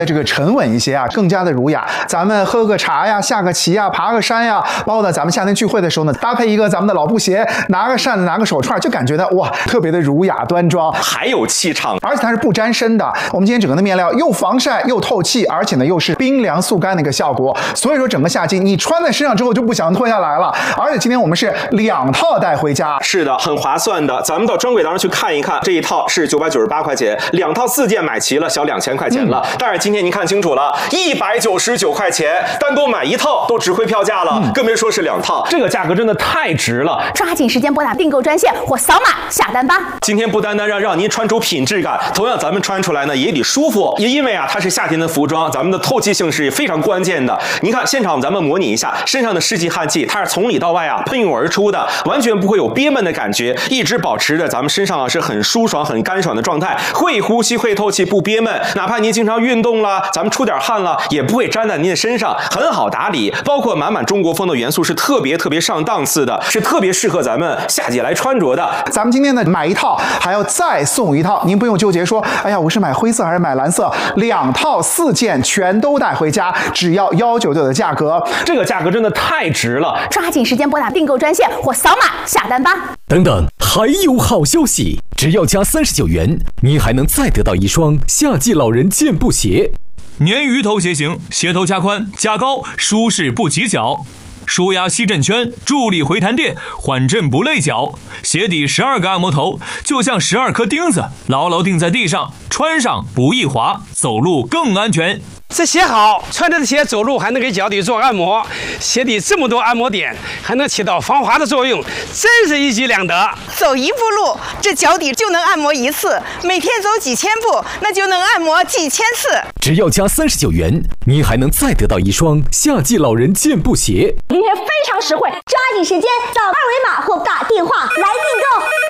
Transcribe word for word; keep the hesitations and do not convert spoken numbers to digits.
这个沉稳一些啊，更加的儒雅。咱们喝个茶呀，下个棋呀，爬个山呀，包括呢咱们夏天聚会的时候呢，搭配一个咱们的老布鞋，拿个扇子，拿个手串，就感觉到哇，特别的儒雅端庄， 还有气场， 而且它是不沾身的。我们今天整个的面料又防晒又透气，而且呢又是冰凉速干的一个效果，所以说整个夏季你穿在身上之后就不想脱下来了。而且今天我们是两套带回家， 是的，很划算的。咱们到专柜当中去看一看，这一套是九百九十八块钱，两套四件买齐了，小两千块钱了。嗯、但是今天您看清楚了，一百九十九块钱，单独买一套都值回票价了，嗯、更别说是两套，这个价格真的太值了。 抓紧时间拨打订购专线或扫码下单吧。 今天不单单让让您穿出品质感，同样咱们穿出来呢也得舒服，也因为啊它是夏天的服装，咱们的透气性是非常关键的。您看现场咱们模拟一下，身上的湿气汗气，它是从里到外啊喷涌而出的，完全不会有憋闷的感觉，一直保持着咱们身上啊是很舒爽、很干爽的状态，会呼吸、会透气、不憋闷。哪怕您经常运动了，咱们出点汗了，也不会粘在您的身上，很好打理。包括满满中国风的元素，是特别特别上档次的，是特别适合咱们夏季来穿着的。 咱们今天呢买一套还要再送一套，您不用纠结说，哎呀，我是买灰色还是买蓝色，两套四件全都带回家，只要一九九九的价格， 这个价格真的太值了。 抓紧时间拨打订购专线或扫码下单吧。 等等，还有好消息，只要加三十九元，您还能再得到一双夏季老人健步鞋。 鲶鱼头鞋型，鞋头加宽加高，舒适不起脚，舒压吸震圈，助力回弹垫，缓震不累脚。鞋底十二个按摩头，就像十二颗钉子，牢牢钉在地上，穿上不易滑，走路更安全。 这鞋好，穿着的鞋走路还能给脚底做按摩，鞋底这么多按摩点，还能起到防滑的作用，真是一举两得。 走一步路，这脚底就能按摩一次；每天走几千步，那就能按摩几千次。 只要加三十九元，您还能再得到一双夏季老人健步鞋。 今天非常实惠，抓紧时间扫二维码或打电话来订购。